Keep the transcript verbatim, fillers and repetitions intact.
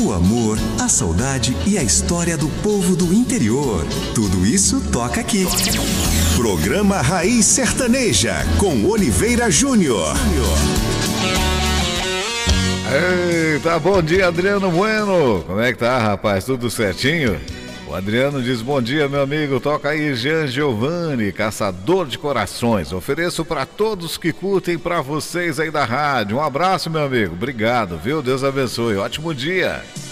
O amor, a saudade e a história do povo do interior. Tudo isso toca aqui. Programa Raiz Sertaneja, com Oliveira Júnior. Eita, bom dia, Adriano Bueno. Como é que tá, rapaz? Tudo certinho? O Adriano diz, bom dia, meu amigo. Toca aí Jean Giovanni, caçador de corações. Ofereço para todos que curtem, para vocês aí da rádio. Um abraço, meu amigo. Obrigado, viu? Deus abençoe. Ótimo dia.